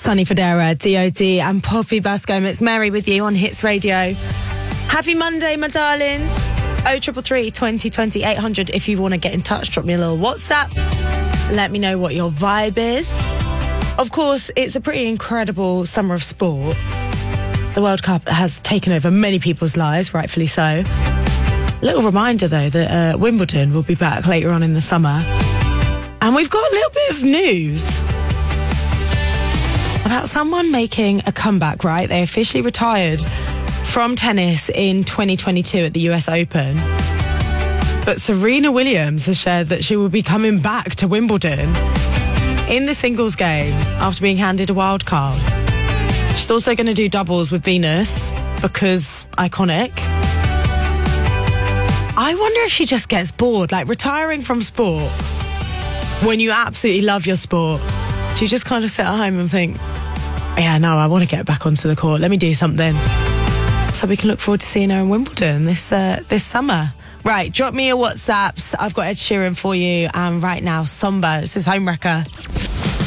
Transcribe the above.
Sonny Fodera, D.O.D. and Poppy Bascombe. It's Mary with you on Hits Radio. Happy Monday, my darlings. 0333 2020 800 if you want to get in touch. Drop me a little WhatsApp. Let me know what your vibe is. Of course, it's a pretty incredible summer of sport. The World Cup has taken over many people's lives, rightfully so. Little reminder, though, that Wimbledon will be back later on in the summer. And we've got a little bit of news about someone making a comeback, right? They officially retired from tennis in 2022 at the US Open. But Serena Williams has shared that she will be coming back to Wimbledon in the singles game after being handed a wild card. She's also going to do doubles with Venus because iconic. I wonder if she just gets bored, like retiring from sport. When you absolutely love your sport, do you just kind of sit at home and think, yeah, no, I want to get back onto the court. Let me do something. So we can look forward to seeing her in Wimbledon this summer. Right, drop me your WhatsApps. I've got Ed Sheeran for you. And right now, Somber. This is Homewrecker.